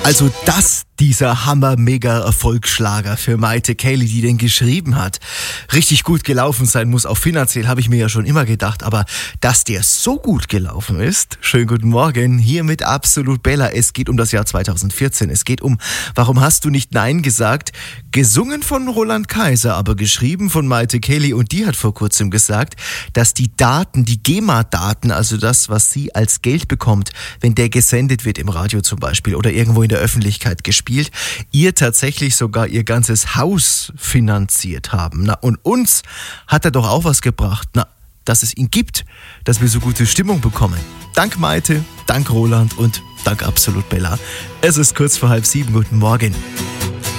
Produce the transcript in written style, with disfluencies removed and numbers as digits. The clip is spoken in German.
Also dieser Hammer-Mega-Erfolgsschlager für Maite Kelly, die den geschrieben hat, richtig gut gelaufen sein muss, auch finanziell, habe ich mir ja schon immer gedacht, aber dass der so gut gelaufen ist, schönen guten Morgen, hier mit Absolut Bella. Es geht um das Jahr 2014, es geht um Warum hast du nicht Nein gesagt, gesungen von Roland Kaiser, aber geschrieben von Maite Kelly, und die hat vor kurzem gesagt, dass die Daten, die GEMA-Daten, also das, was sie als Geld bekommt, wenn der gesendet wird im Radio zum Beispiel oder irgendwo in der Öffentlichkeit gespielt, ihr tatsächlich sogar ihr ganzes Haus finanziert haben. Na, und uns hat er doch auch was gebracht, dass es ihn gibt, dass wir so gute Stimmung bekommen. Dank Maite, dank Roland und dank Absolut Bella. Es ist kurz vor 6:30. Guten Morgen.